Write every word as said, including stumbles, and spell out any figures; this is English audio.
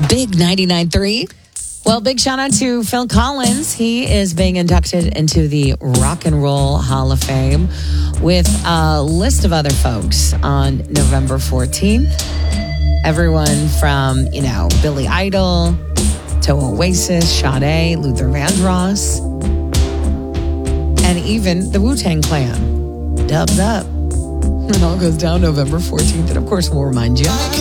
Big ninety-nine point three. Well, big shout out to Phil Collins. He is being inducted into the Rock and Roll Hall of Fame with a list of other folks on November fourteenth. Everyone from, you know, Billy Idol to Oasis, Sade, Luther Vandross, and even the Wu-Tang Clan. Dubs up. It all goes down November fourteenth. And of course, we'll remind you